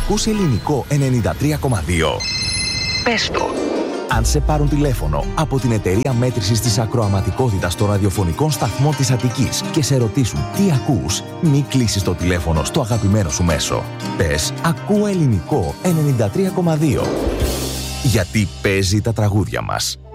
Ακούς ελληνικό 93,2. Πες το. Αν σε πάρουν τηλέφωνο από την εταιρεία μέτρησης της ακροαματικότητας των ραδιοφωνικών σταθμών της Αττικής και σε ρωτήσουν τι ακούς, μη κλείσεις το τηλέφωνο στο αγαπημένο σου μέσο. Πες «Ακούω ελληνικό 93,2». Γιατί παίζει τα τραγούδια μας.